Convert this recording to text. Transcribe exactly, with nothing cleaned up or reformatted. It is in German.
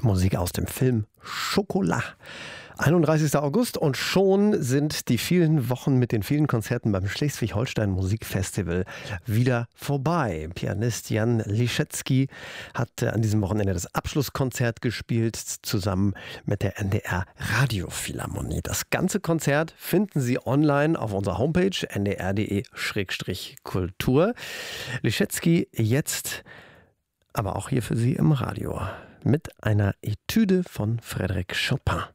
Musik aus dem Film Schokolade. einunddreißigster August und schon sind die vielen Wochen mit den vielen Konzerten beim Schleswig-Holstein Musikfestival wieder vorbei. Pianist Jan Liszewski hat an diesem Wochenende das Abschlusskonzert gespielt, zusammen mit der N D R Radiophilharmonie. Das ganze Konzert finden Sie online auf unserer Homepage n d r punkt d e Schrägstrich Kultur. Liszewski jetzt aber auch hier für Sie im Radio mit einer Etüde von Frédéric Chopin.